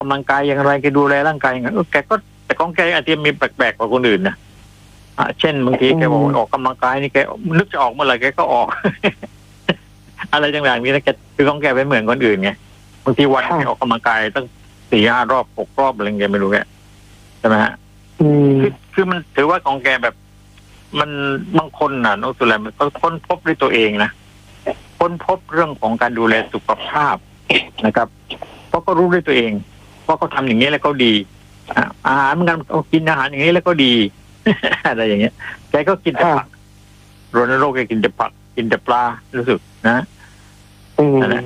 กำลังกายอย่างไรแกดูแลร่างกายอย่างไรแกก็แต่ของแกอาจจะมีแปลกๆกว่าคนอื่นนะเช่นบางทีแกบอกออกกำลังกายนี่แกนึกจะออกเมื่อไหร่แกก็ออก อะไรต่างๆนี้นะแกคือของแกไม่เหมือนคนอื่นไงบางทีวันแกออกกำลังกายตั้ง 4-5 รอบ 6 รอบอะไรเงี้ยไม่รู้แกใช่ไหมฮะคือมันถือว่าของแกแบบมันบางคนน่ะน้องสุรัยมันก็ค้นพบด้วยตัวเองนะค้นพบเรื่องของการดูแลสุขภาพนะครับเพราะก็รู้ด้วยตัวเองว่าเขาทำอย่างนี้แล้วเขาดีอาหารเหมือนกันเขากินอาหารอย่างนี้แล้วก็ดี อะไรอย่างเงี้ยแกก็กินแต่ผักรณรงค์แกกินแต่ผักกินแต่ปลารู้สึกนะนั่นแหละ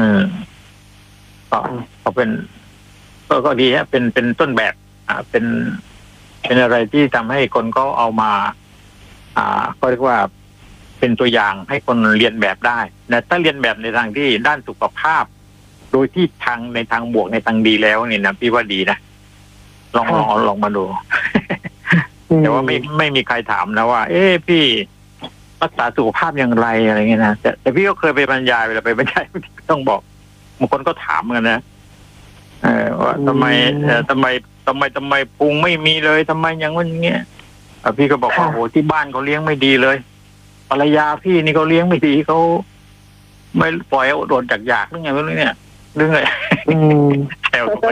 ก็เป็นก็ดีฮะเป็นต้นแบบเป็นอะไรที่ทำให้คนก็เอามาก็เรียกว่าเป็นตัวอย่างให้คนเรียนแบบได้นะถ้าเรียนแบบในทางที่ด้านสุขภาพโดยที่ในทางบวกในทางดีแล้วนี่นะพี่ว่าดีนะลองมาดู แต่ว่าไม่มีใครถามนะว่าพี่รักษาสุขภาพอย่างไรอะไรเงี้ยนะแต่พี่ก็เคยไปบรรยายเวลาไปบรรยายต้องบอกบางคนก็ถามกันนะว่าทำไมพุงไม่มีเลยทำไมอย่างนั้นอย่างเงี้ยพี่ก็บอกว่าโอ้ที่บ้านเขาเลี้ยงไม่ดีเลยภรรยาพี่นี่เขาเลี้ยงไม่ดีเขาไม่ปล่อยอดอยากๆเรื่องไงไม่รู้เนี่ยเรื่องอะไรแซวเขาไป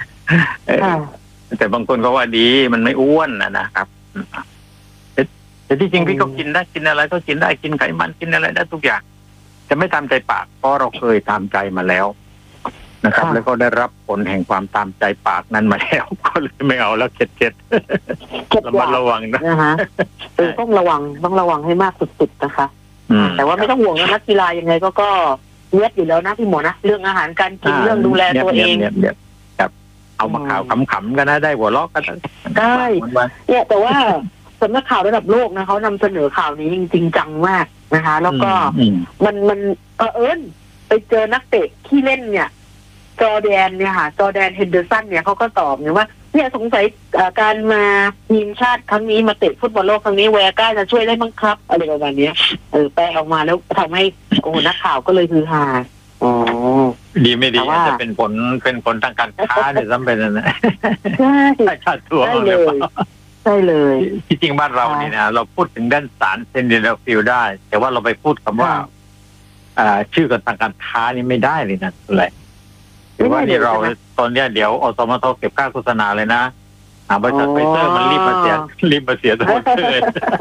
แต่บางคนเขาว่าดีมันไม่อ้วนนะครับแต่ที่จริงพี่ก็กินได้กินอะไรก็กินได้กินไขมันกินอะไรได้ทุกอย่างจะไม่ตามใจปากเพราะเราเคยตามใจมาแล้วนะครับแล้วก็ได้รับผลแห่งความตามใจปากนั้นมาแล้วก็เลยไม่เอาแล้วเข็ดระมัดระวังนะคะต้องระวังให้มากสุดๆนะคะแต่ว่าไม่ต้องห่วงนะนักกีฬายังไงก็เย็ดอยู่แล้วนะพี่หมอนะเรื่องอาหารการกินเรื่องดูแลตัวเองครับเอามาข่าวขำๆกันนะได้หัวเราะกันได้เนี่ยแต่ว่าสำนักข่าวระดับโลกนะเขานำเสนอข่าวนี้จริงจังมากนะคะแล้วก็มันไปเจอนักเตะที่เล่นเนี่ยจอร์แดนเฮนเดอร์สันเนี่ยเขาก็ตอบว่าเนี่ยสงสัยการมาทีมชาติครั้งนี้มาเตะฟุตบอลโลกครั้งนี้แวร์ก้าจะช่วยได้มั้งครับอะไรประมาณนี้แปลออกมาแล้วทำให้นักข่าวก็เลยฮือฮาดีไม่ดีจะเป็นผลทางการค้าเนี่ยซ้ำไปนั่นนะใช่ชาติตัวใช่เลยที่จริงบ้านเรานี่นะเราพูดถึงด้านสารเซนเดลฟิลได้แต่ว่าเราไปพูดคำว่าชื่อกันทางการค้านี่ไม่ได้เลยนะอะไรหรือว่านี่เราตอนนี้เดี๋ยวอสมทเก็บค่าโฆษณาเลยนะบริษัทไฟเซอร์มันรีบมาเสียตัวเกิน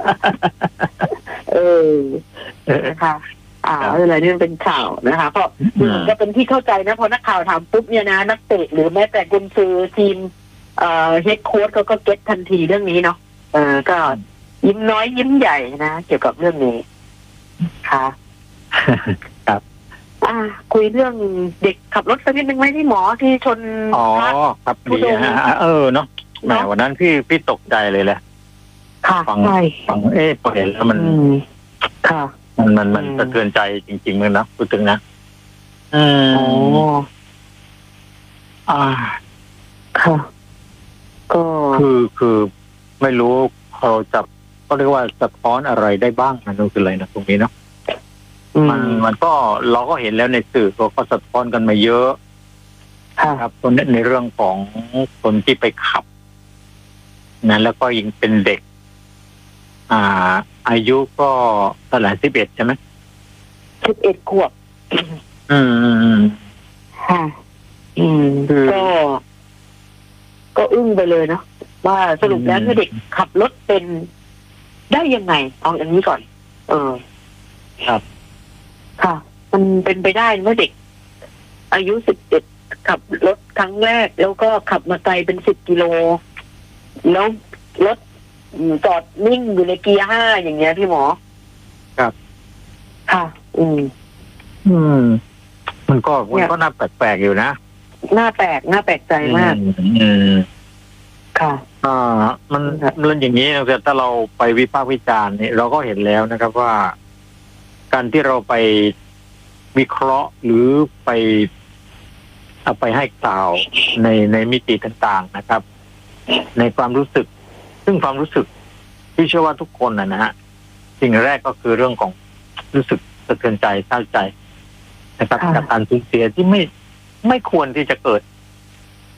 นะคะอะไรนี่เป็นข่าวนะคะเพราะก็เป็นที่เข้าใจนะพอนักข่าวถามปุ๊บเนี่ยนะนักเตะหรือแม้แต่กุนซือทีมเฮดโค้ชเขาก็เก็ตทันทีเรื่องนี้เนาะก็ยิ้มน้อยยิ้มใหญ่นะเกี่ยวกับเรื่องนี้ค่ะครับคุยเรื่องเด็กขับรถสักนิดนึงไหมที่หมอที่ชนครับดีฮะเนาะแหมวันนั้นพี่ตกใจเลยแหละฟังพอเห็นแล้วมันค่ะมันสะเทือนใจจริงๆเลยนะพูดถึงนะค่ะก็คือไม่รู้เราจะก็เรียกว่าสะท้อนอะไรได้บ้างนะนั่นคืออะไรนะตรงนี้เนาะมันก็เราก็เห็นแล้วในสื่อก็สะท้อนกันมาเยอะครับตรงนี้ในเรื่องของคนที่ไปขับนั้นแล้วก็ยังเป็นเด็กอายุก็เท่าไหร่11ใช่ไหม 11 ขวบค่ะก็อึ้งไปเลยเนาะว่าสรุปแล้วเด็กขับรถเป็นได้ยังไงเอาอย่างนี้ก่อนครับค่ะมันเป็นไปได้เมื่อเด็กอายุ11ขับรถครั้งแรกแล้วก็ขับมาไกลเป็น10 กิโลแล้วรถจอดนิ่งอยู่ในเกียร์ 5อย่างเงี้ยพี่หมอครับค่ะมันก็น่าแปลกๆอยู่นะน่าแปลกใจมากค่ะมันอย่างนี้นะถ้าเราไปวิพากษ์วิจารณ์เนี่ยเราก็เห็นแล้วนะครับว่าการที่เราไปวิเคราะห์หรือไปเอาไปให้กล่าวในมิติต่างๆนะครับในความรู้สึกซึ่งความรู้สึกที่เชื่อว่าทุกคนนะฮะสิ่งแรกก็คือเรื่องของรู้สึกสะเทือนใจเศร้าใจนะครับจากการสูญเสียที่ไม่ควรที่จะเกิด